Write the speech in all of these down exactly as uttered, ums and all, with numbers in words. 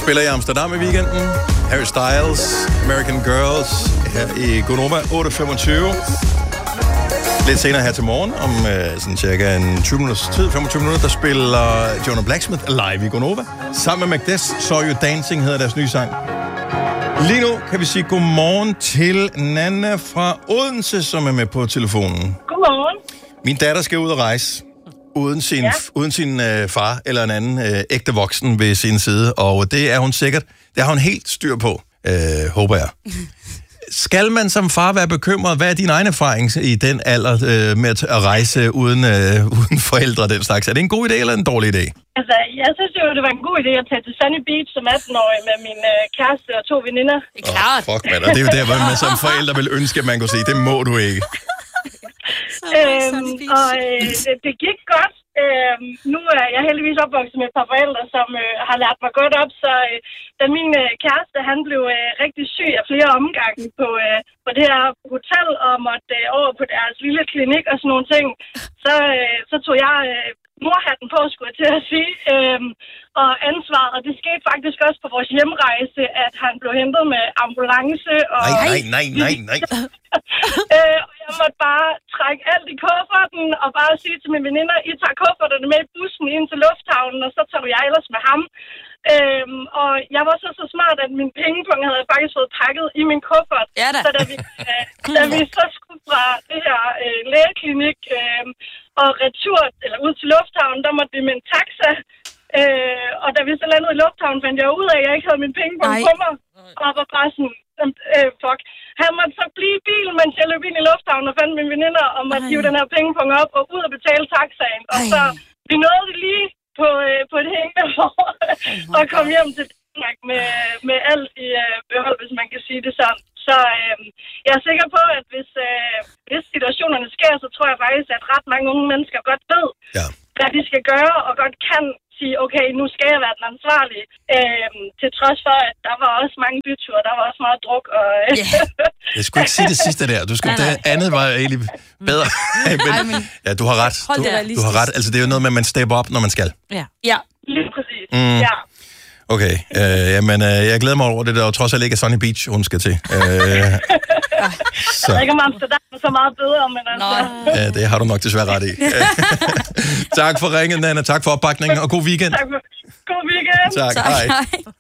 spiller i Amsterdam i weekenden. Harry Styles, American Girls, her i Gonova, otte femogtyve. Lidt senere her til morgen, om uh, sådan cirka en tyve minutters tid, femogtyve minutter, der spiller Jonah Blacksmith live i Gonova. Sammen med Macbeth, Saw You Dancing hedder deres nye sang. Lige nu kan vi sige godmorgen til Nana fra Odense, som er med på telefonen. Godmorgen. Min datter skal ud og rejse. Uden sin, ja. uden sin øh, far eller en anden øh, ægte voksen ved sin side, og det er hun sikkert, det har hun helt styr på, øh, håber jeg. Skal man som far være bekymret? Hvad er din egen erfaring i den alder øh, med at rejse uden, øh, uden forældre og den slags? Er det en god idé eller en dårlig idé? Altså, jeg synes jo, det var en god idé at tage til Sunny Beach som atten-årig med min øh, kæreste og to veninder. Det er klart. Oh, fuck, man. Og det er jo der, hvor man som forældre vil ønske, at man kunne sige, det må du ikke. øhm, og øh, det, det gik godt. Øhm, nu er jeg heldigvis opvokset med et par forældre, som øh, har lært mig godt op, så øh, da min øh, kæreste, han blev øh, rigtig syg af flere omgange på, øh, på det her hotel, og måtte øh, over på deres lille klinik og sådan nogle ting, så, øh, så tog jeg øh, morhatten på, skulle jeg til at sige, øh, og ansvar, og det skete faktisk også på vores hjemrejse, at han blev hentet med ambulance. Og nej, nej, nej, nej, nej. øh, jeg måtte bare trække alt i kufferten, og bare sige til mine veninder, I tager kufferterne med i bussen ind til lufthavnen, og så tager jeg ellers med ham. Øhm, og jeg var så så smart, at min pengepung havde jeg faktisk fået pakket i min kuffert. Ja da. Så da vi, øh, da vi så skulle fra det her øh, lægeklinik øh, og retur, eller ud til lufthavnen, der måtte vi med en taxa. Øh, og da vi så landede i lufthavnen, fandt jeg ud af, at jeg ikke havde min pengepung på mig. Og var bare sådan, øh, fuck. Han måtte så blive i bilen, mens jeg løb ind i lufthavnen og fandt mine veninder, og måtte hive den her pengepung op og ud og betale taxaen. Og så vi nåede det lige på, øh, på et hængende for og kom hjem til Danmark med, med alt i øh, behold, hvis man kan sige det sådan. Så øh, jeg er sikker på, at hvis, øh, hvis situationerne sker, så tror jeg faktisk, at ret mange unge mennesker godt ved, ja. hvad de skal gøre, og godt kan sige, okay, nu skal jeg være den ansvarlige. Øh, til trods for, at der var også mange byture, der var også meget druk. Og, øh. yeah. Jeg skulle ikke sige det sidste der. Du skulle, det andet var egentlig bedre. Men, ja, du har ret. Du, du har ret. Altså, det er jo noget med, at man stepper op, når man skal. Ja, ja. Lige præcis. Mm. Ja. Okay, øh, jamen, øh, jeg glæder mig over det, der og trods alt ikke er Sunny Beach, hun skal til. Øh, så. Jeg ved ikke, om Amsterdam er så meget bedre, men altså... Ja, det har du nok desværre ret i. Tak for ringen, Nana. Tak for opbakningen, og god weekend. Tak for... God weekend. Tak, tak. Hej.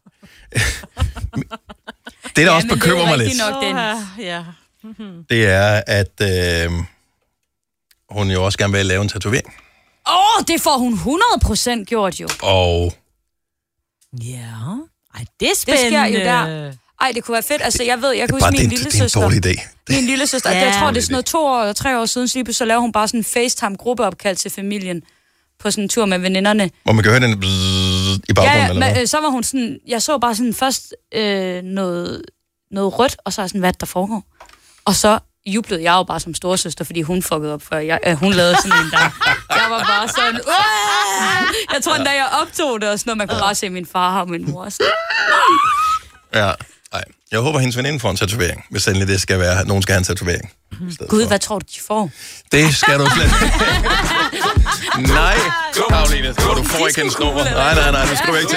Det, der ja, også bekymrer mig lidt, nok, den. Ja. det er, at øh, hun jo også gerne vil lave en tatovering. Åh, oh, det får hun hundrede procent gjort jo. Og... Ja. Ej, det er spændende. Det sker jo der. Ej, det kunne være fedt. Altså, jeg ved, jeg kan huske min lille søster. Det er en dårlig idé. Min lille søster. Ja. Jeg tror, det er sådan noget to år, tre år siden, så lige så lavede hun bare sådan en FaceTime-gruppeopkald til familien på sådan en tur med veninderne. Hvor man kan høre den bzzz, i baggrunden, ja, eller hvad? Men, så var hun sådan, jeg så bare sådan først øh, noget, noget rødt, og så sådan, hvad der foregår. Og så jublede jeg jo bare som storesøster, fordi hun fuckede op, før jeg, øh, hun lavede sådan en der. Jeg var bare sådan, Åh! Jeg tror endda, jeg optog det, og sådan noget, man kunne bare se min far og min mor. Sådan. Ja, nej. Jeg håber, hendes veninde får en tatovering, hvis endelig det skal være, at nogen skal have en tatovering. Mm. Gud, hvad tror du, de får? Det skal du slet Nej, Karoline, du får ikke hendes nummer. Nej, nej, nej, du skal ikke til.